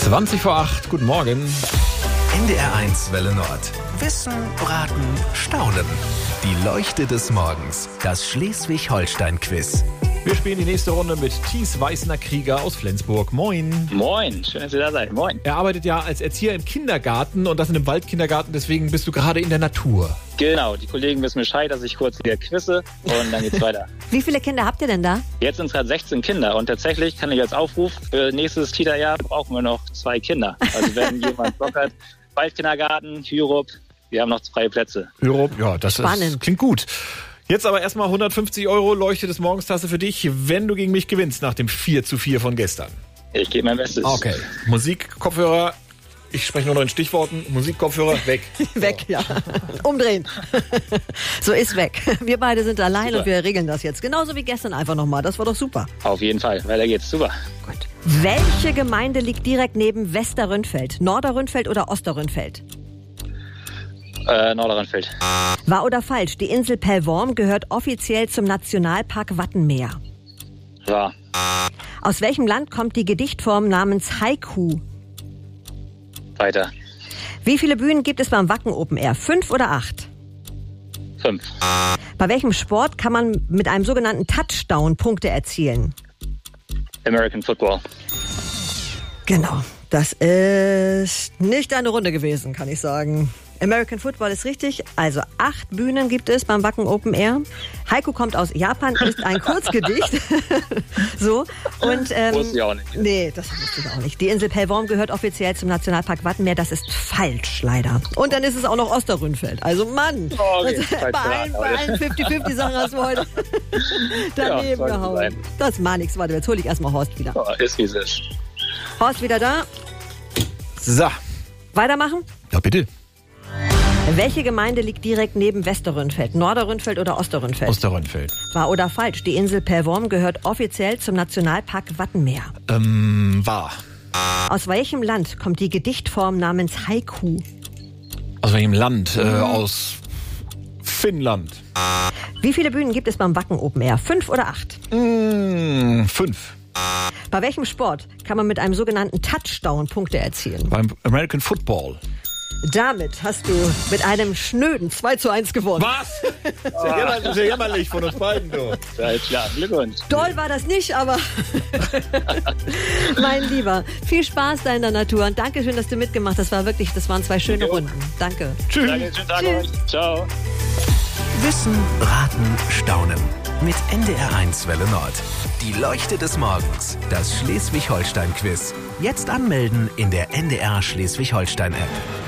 20:08, guten Morgen. NDR1 Welle Nord. Wissen, Braten, Staunen. Die Leuchte des Morgens. Das Schleswig-Holstein-Quiz. Wir spielen die nächste Runde mit Thies Weißner-Krieger aus Flensburg. Moin. Moin, schön, dass ihr da seid. Moin. Er arbeitet ja als Erzieher im Kindergarten und das in einem Waldkindergarten, deswegen bist du gerade in der Natur. Genau, die Kollegen wissen Bescheid, dass ich kurz hier quizze und dann geht's weiter. Wie viele Kinder habt ihr denn da? Jetzt sind es gerade 16 Kinder und tatsächlich kann ich als Aufruf, für nächstes Kita-Jahr brauchen wir noch 2 Kinder. Also wenn jemand Bock hat, Waldkindergarten, Hyrup, wir haben noch freie Plätze. Hyrup, ja, das klingt gut. Jetzt aber erstmal 150 € Leuchte des Morgenstasse für dich, wenn du gegen mich gewinnst nach dem 4:4 von gestern. Ich gebe mein Bestes. Okay. Musik, Kopfhörer, ich spreche nur noch in Stichworten. Musik, Kopfhörer, weg. Weg, ja. Umdrehen. So ist weg. Wir beide sind allein und wir regeln das jetzt. Genauso wie gestern einfach nochmal. Das war doch super. Auf jeden Fall, weiter geht's. Super. Gut. Welche Gemeinde liegt direkt neben Westerrönfeld? Norderrönfeld oder Osterrönfeld? Norderrönfeld. Wahr oder falsch? Die Insel Pellworm gehört offiziell zum Nationalpark Wattenmeer. Wahr. Aus welchem Land kommt die Gedichtform namens Haiku? Weiter. Wie viele Bühnen gibt es beim Wacken Open Air? 5 oder 8? 5. Bei welchem Sport kann man mit einem sogenannten Touchdown Punkte erzielen? American Football. Genau. Das ist nicht eine Runde gewesen, kann ich sagen. American Football ist richtig. Also 8 Bühnen gibt es beim Wacken Open Air. Haiku kommt aus Japan, ist ein Kurzgedicht. So. Und, wusste ich auch nicht. Nee, das wusste ich auch nicht. Die Insel Pellworm gehört offiziell zum Nationalpark Wattenmeer. Das ist falsch, leider. Und dann ist es auch noch Osterrönfeld. Also Mann, Okay, bei allen 50-50 Sachen hast du heute daneben gehauen. Das war nichts. Warte, jetzt hole ich erstmal Horst wieder. Oh, ist wie es ist. Horst wieder da. So. Weitermachen? Ja, bitte. Welche Gemeinde liegt direkt neben Westerrönfeld? Norderrönfeld oder Osterrönfeld? Osterrönfeld. Wahr oder falsch? Die Insel Pellworm gehört offiziell zum Nationalpark Wattenmeer. Wahr. Aus welchem Land kommt die Gedichtform namens Haiku? Aus welchem Land? Aus Finnland. Wie viele Bühnen gibt es beim Wacken Open Air? 5 oder 8? 5. Bei welchem Sport kann man mit einem sogenannten Touchdown Punkte erzielen? Beim American Football. Damit hast du mit einem schnöden 2:1 gewonnen. Was? Das ist ja jämmerlich von uns beiden, du. Ja, Glückwunsch. Doll war das nicht, aber mein Lieber, viel Spaß da in der Natur und danke schön, dass du mitgemacht hast. Das waren 2 schöne Runden. Danke. Tschüss. Danke, schönen Tag euch. Ciao. Wissen, Braten, Staunen. Mit NDR1 Welle Nord. Die Leuchte des Morgens. Das Schleswig-Holstein-Quiz. Jetzt anmelden in der NDR Schleswig-Holstein-App.